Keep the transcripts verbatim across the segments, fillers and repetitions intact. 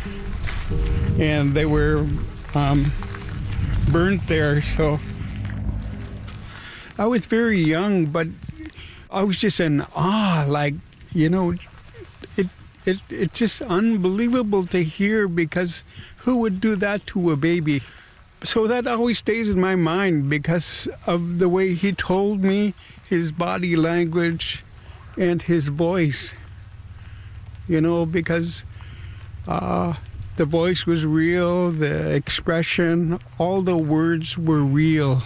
and they were um, burnt there. So I was very young, but I was just in awe, like, you know, it it it's just unbelievable to hear, because who would do that to a baby? So that always stays in my mind because of the way he told me, his body language, and his voice. You know, because uh, the voice was real, the expression, all the words were real.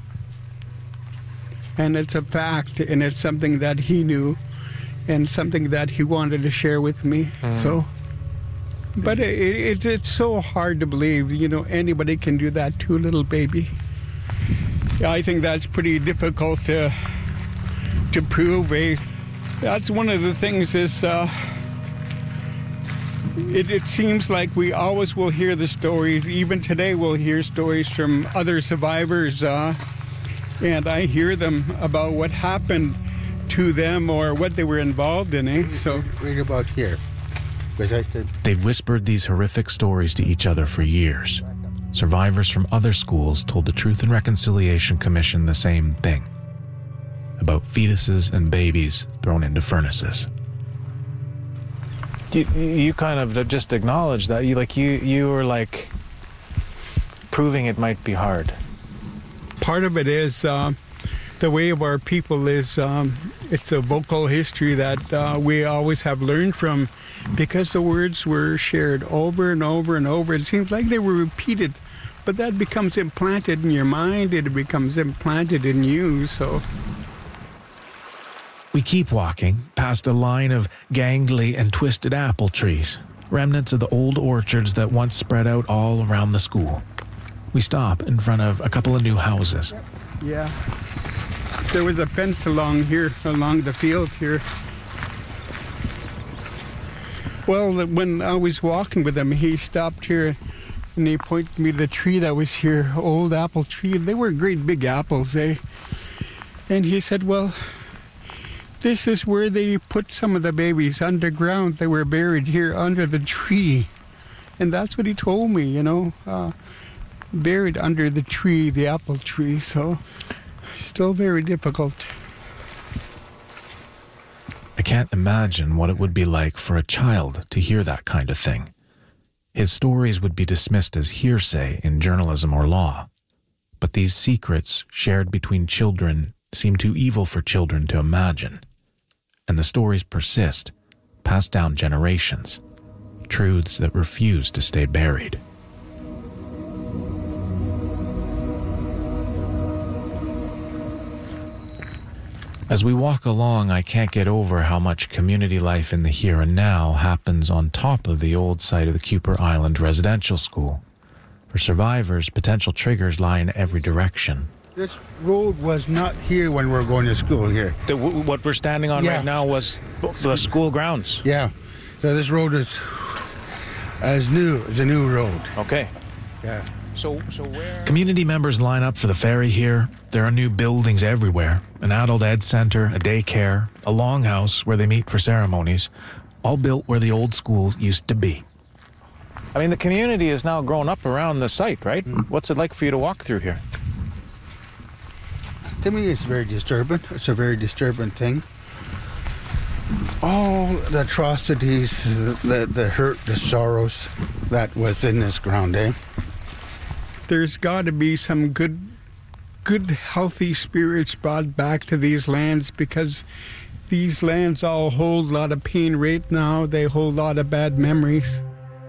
And it's a fact, and it's something that he knew, and something that he wanted to share with me. Mm. So, but it, it, it's so hard to believe, you know, anybody can do that to a little baby. I think that's pretty difficult to to prove. Eh? That's one of the things is, uh, it, it seems like we always will hear the stories. Even today we'll hear stories from other survivors, uh, and I hear them about what happened to them or what they were involved in. Eh? So read about here. They've whispered these horrific stories to each other for years. Survivors from other schools told the Truth and Reconciliation Commission the same thing, about fetuses and babies thrown into furnaces. You, you kind of just acknowledged that. You like you you were like proving it might be hard. Part of it is uh, the way of our people is um, it's a vocal history that uh, we always have learned from, because the words were shared over and over and over. It seems like they were repeated, but that becomes implanted in your mind. It becomes implanted in you. So we keep walking past a line of gangly and twisted apple trees, remnants of the old orchards that once spread out all around the school. We stop in front of a couple of new houses. Yeah. There was a fence along here, along the field here. Well, when I was walking with him, he stopped here and he pointed me to the tree that was here, old apple tree. They were great big apples, eh? And he said, well, this is where they put some of the babies underground. They were buried here under the tree. And that's what he told me, you know, uh, buried under the tree, the apple tree. So still very difficult. I can't imagine what it would be like for a child to hear that kind of thing. His stories would be dismissed as hearsay in journalism or law. But these secrets shared between children seem too evil for children to imagine. And the stories persist, passed down generations, truths that refuse to stay buried. As we walk along, I can't get over how much community life in the here and now happens on top of the old site of the Kuper Island Residential School. For survivors, potential triggers lie in every direction. This road was not here when we were going to school here. The, what we're standing on yeah. right now was the school grounds. Yeah. So this road is as new, it's a new road. Okay. Yeah. So, so where... Community members line up for the ferry here. There are new buildings everywhere. An adult ed center, a daycare, a longhouse where they meet for ceremonies, all built where the old school used to be. I mean, the community is now grown up around the site, right? Mm. What's it like for you to walk through here? To me, it's very disturbing. It's a very disturbing thing. All the atrocities, the, the hurt, the sorrows that was in this ground, eh? There's got to be some good, good, healthy spirits brought back to these lands, because these lands all hold a lot of pain right now. They hold a lot of bad memories.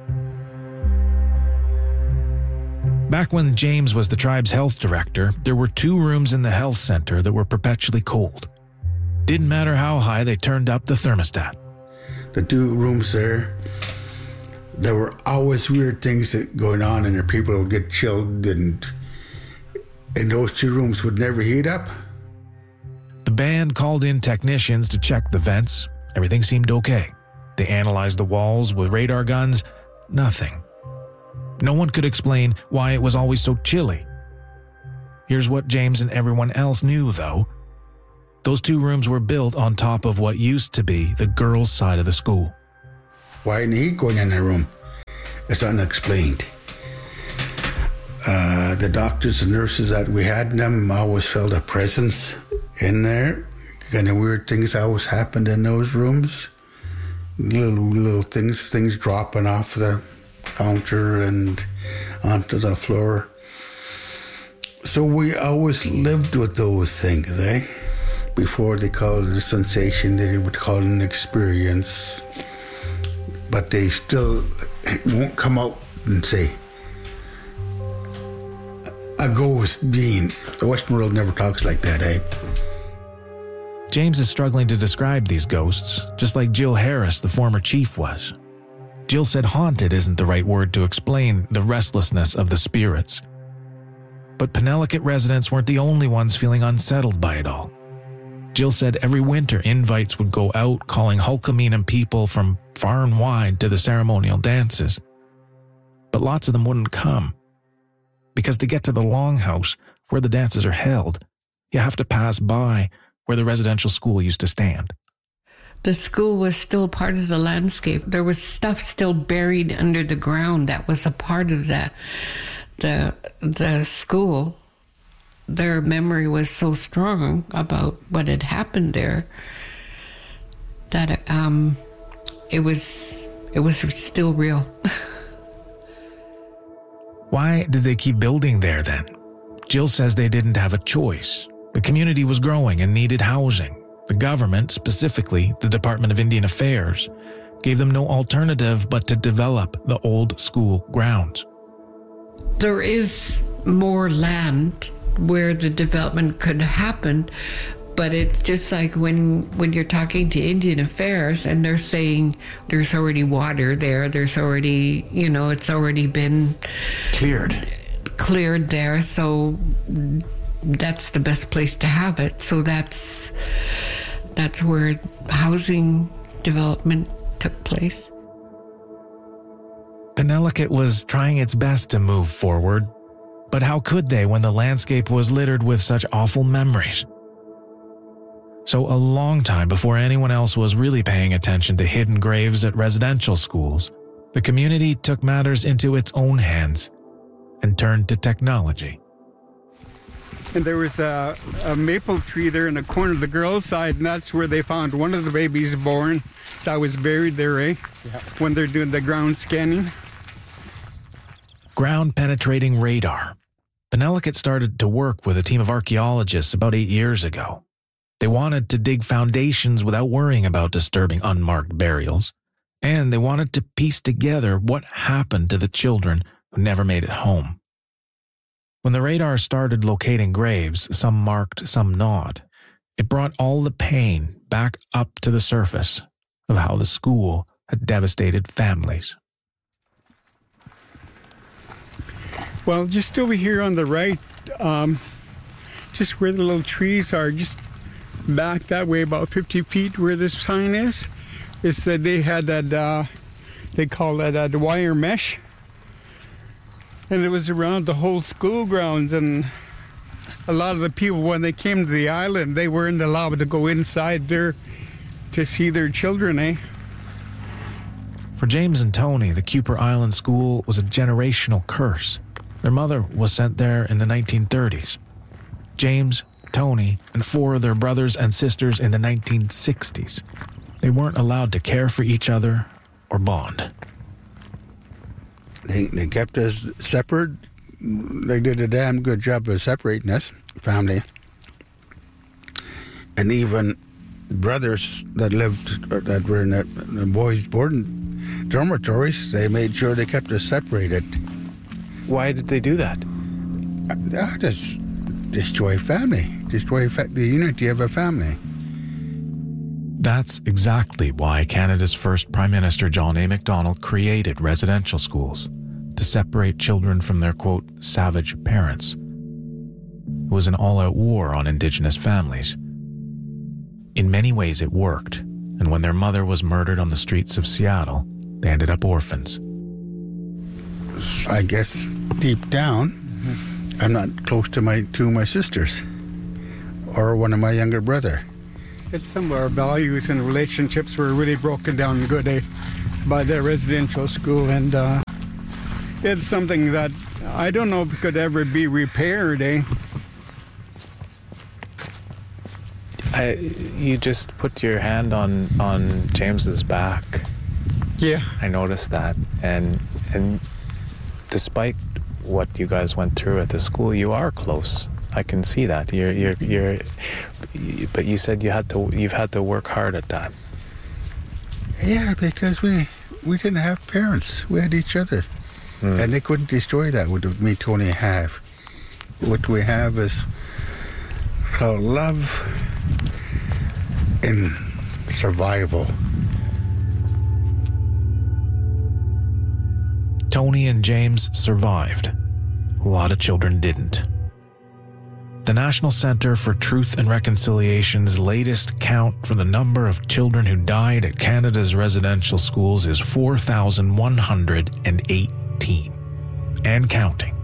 Back when James was the tribe's health director, there were two rooms in the health center that were perpetually cold. Didn't matter how high they turned up the thermostat. The two rooms there, there were always weird things that going on in there. People would get chilled, and, and those two rooms would never heat up. The band called in technicians to check the vents. Everything seemed okay. They analyzed the walls with radar guns. Nothing. No one could explain why it was always so chilly. Here's what James and everyone else knew, though. Those two rooms were built on top of what used to be the girls' side of the school. Why didn't he go in that room? it's unexplained. Uh, the doctors and nurses that we had in them always felt a presence in there. Kind of weird things always happened in those rooms. Little little things, things dropping off the counter and onto the floor. So we always lived with those things, eh? Before they called it a sensation, they would call it an experience. But they still won't come out and say, a ghost being. The Western world never talks like that, eh? James is struggling to describe these ghosts, just like Jill Harris, the former chief, was. Jill said haunted isn't the right word to explain the restlessness of the spirits. But Penelakut residents weren't the only ones feeling unsettled by it all. Jill said every winter invites would go out calling Hulkaminam people from far and wide to the ceremonial dances. But lots of them wouldn't come. Because to get to the longhouse, where the dances are held, you have to pass by where the residential school used to stand. The school was still part of the landscape. There was stuff still buried under the ground that was a part of that. The, the school, their memory was so strong about what had happened there that um, it was it was still real. Why did they keep building there then? Jill says they didn't have a choice. The community was growing and needed housing. The government, specifically the Department of Indian Affairs, gave them no alternative but to develop the old school grounds. There is more land where the development could happen, but it's just like when when you're talking to Indian Affairs and they're saying there's already water there, there's already, you know, it's already been cleared. Cleared there, so that's the best place to have it. So that's that's where housing development took place. Penelakut was trying its best to move forward, but how could they when the landscape was littered with such awful memories? So a long time before anyone else was really paying attention to hidden graves at residential schools, the community took matters into its own hands and turned to technology. And there was a, a maple tree there in the corner of the girls' side, and that's where they found one of the babies born that was buried there, eh? Yeah. When they're doing the ground scanning. Ground-penetrating radar. Penelakut started to work with a team of archaeologists about eight years ago. They wanted to dig foundations without worrying about disturbing unmarked burials, and they wanted to piece together what happened to the children who never made it home. When the radar started locating graves, some marked, some not, it brought all the pain back up to the surface of how the school had devastated families. Well, just over here on the right, um, just where the little trees are, just back that way about fifty feet where this sign is, is that they had that, uh, they call that uh, the wire mesh. And it was around the whole school grounds, and a lot of the people, when they came to the island, they weren't allowed to go inside there to see their children, eh? For James and Tony, the Kuper Island School was a generational curse. Their mother was sent there in the nineteen thirties. James, Tony, and four of their brothers and sisters in the nineteen sixties. They weren't allowed to care for each other or bond. They, they kept us separate. They did a damn good job of separating us, family. And even brothers that lived, or that were in the, the boys' boarding dormitories, they made sure they kept us separated. Why did they do that? Uh, just destroy family, destroy fa- the unity of a family. That's exactly why Canada's first Prime Minister John A. Macdonald created residential schools, to separate children from their, quote, savage parents. It was an all-out war on Indigenous families. In many ways it worked, and when their mother was murdered on the streets of Seattle, they ended up orphans. I guess deep down, mm-hmm. I'm not close to my two of my sisters, or one of my younger brother. It's some of our values and relationships were really broken down good, eh, by the residential school, and uh, it's something that I don't know if it could ever be repaired, eh? I, you just put your hand on, on James's back. Yeah. I noticed that. And and despite what you guys went through at the school, you are close. I can see that. You're you're you're but you said you had to you've had to work hard at that. Yeah, because we we didn't have parents. We had each other. Mm. And they couldn't destroy that, what me, Tony, have. What we have is uh, love and survival. Tony and James survived. A lot of children didn't. The National Centre for Truth and Reconciliation's latest count for the number of children who died at Canada's residential schools is four thousand one hundred eighteen, and counting.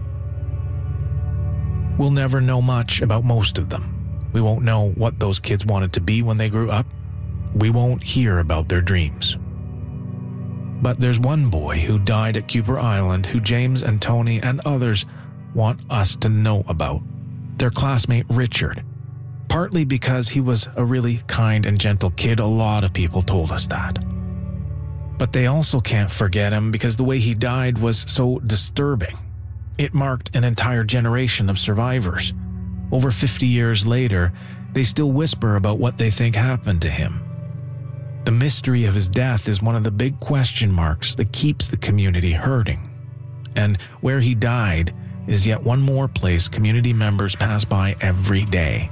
We'll never know much about most of them. We won't know what those kids wanted to be when they grew up. We won't hear about their dreams. But there's one boy who died at Kuper Island who James and Tony and others want us to know about. Their classmate Richard. Partly because he was a really kind and gentle kid, a lot of people told us that. But they also can't forget him because the way he died was so disturbing. It marked an entire generation of survivors. Over fifty years later, they still whisper about what they think happened to him. The mystery of his death is one of the big question marks that keeps the community hurting. And where he died is yet one more place community members pass by every day.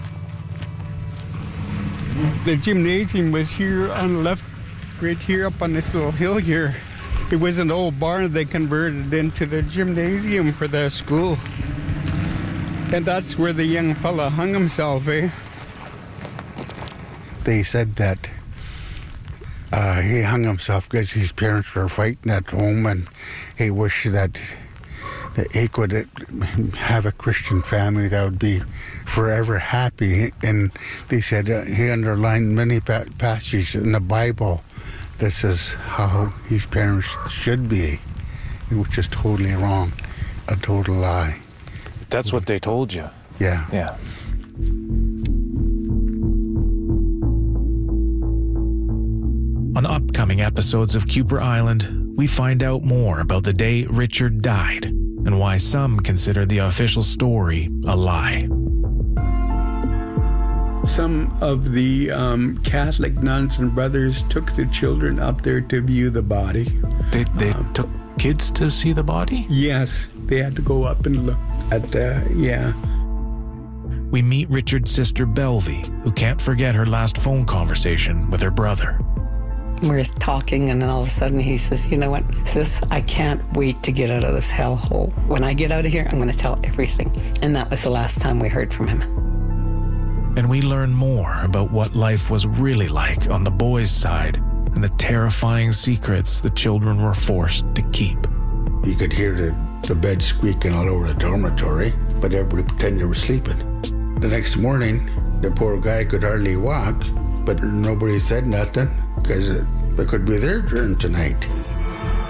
The gymnasium was here on the left, right here up on this little hill here. It was an old barn they converted into the gymnasium for the school. And that's where the young fella hung himself, eh? They said that uh, he hung himself because his parents were fighting at home and he wished that he could have a Christian family that would be forever happy. And they said uh, he underlined many pa- passages in the Bible that says how his parents should be, which is totally wrong, a total lie. That's what they told you? Yeah. Yeah. On upcoming episodes of Kuper Island, we find out more about the day Richard died and why some consider the official story a lie. Some of the um, Catholic nuns and brothers took the children up there to view the body. They, they um, took kids to see the body? Yes, they had to go up and look at the, yeah. We meet Richard's sister Belvy, who can't forget her last phone conversation with her brother. We're talking, and then all of a sudden he says, you know what, sis, I can't wait to get out of this hellhole. When I get out of here, I'm going to tell everything. And that was the last time we heard from him. And we learn more about what life was really like on the boys' side and the terrifying secrets the children were forced to keep. You could hear the, the bed squeaking all over the dormitory, but everybody pretended they were sleeping. The next morning, the poor guy could hardly walk, but nobody said nothing because it, it could be their turn tonight.